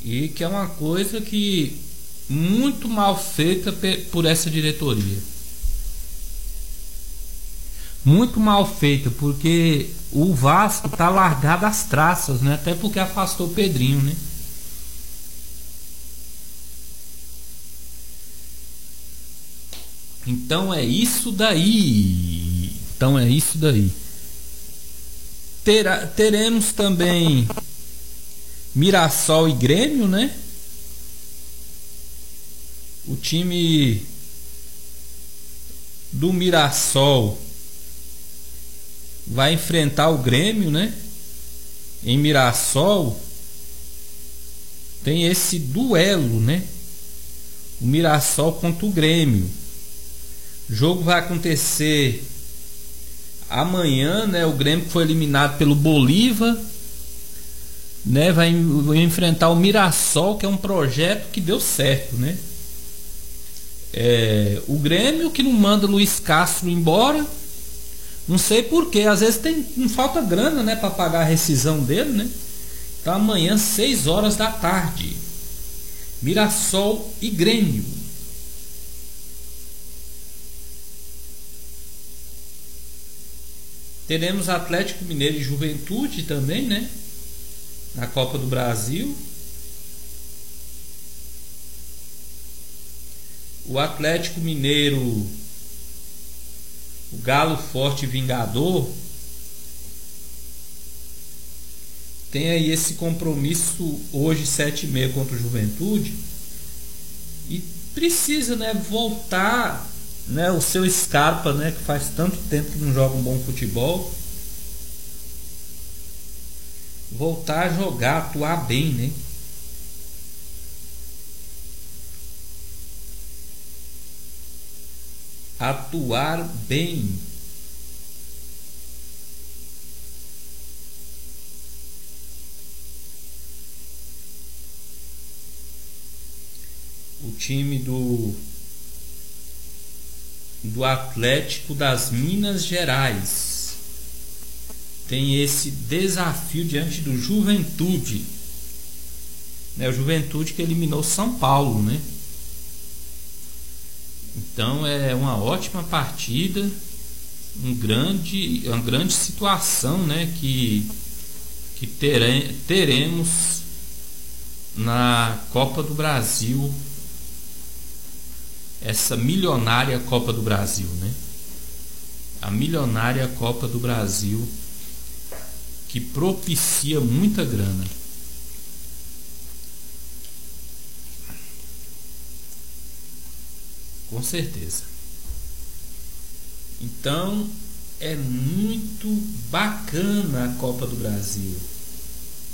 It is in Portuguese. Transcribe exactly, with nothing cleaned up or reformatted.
E que é uma coisa que muito mal feita por essa diretoria. Muito mal feita, porque o Vasco tá largado às traças, né? Até porque afastou o Pedrinho, né? Então é isso daí. Então é isso daí. Terá, teremos também Mirassol e Grêmio, né? O time do Mirassol vai enfrentar o Grêmio, né? Em Mirassol tem esse duelo, né? O Mirassol contra o Grêmio. O jogo vai acontecer amanhã, né? O Grêmio foi eliminado pelo Bolívar, né? Vai, vai enfrentar o Mirassol, que é um projeto que deu certo, né? É, o Grêmio que não manda Luiz Castro embora, não sei porquê, às vezes tem, não falta grana, né, para pagar a rescisão dele, né? Então amanhã seis horas da tarde, Mirassol e Grêmio. Teremos Atlético Mineiro e Juventude também, né? Na Copa do Brasil. O Atlético Mineiro, o Galo Forte Vingador, tem aí esse compromisso hoje sete e meia contra o Juventude e precisa, né, voltar, né, o seu Scarpa, né, que faz tanto tempo que não joga um bom futebol, voltar a jogar, atuar bem, né? Atuar bem. O time do do Atlético das Minas Gerais tem esse desafio diante do Juventude, né? O Juventude que eliminou São Paulo, né? Então é uma ótima partida, um grande, uma grande situação, né, que, que tere, teremos na Copa do Brasil, essa milionária Copa do Brasil, né? A milionária Copa do Brasil que propicia muita grana. Com certeza. Então é muito bacana a Copa do Brasil.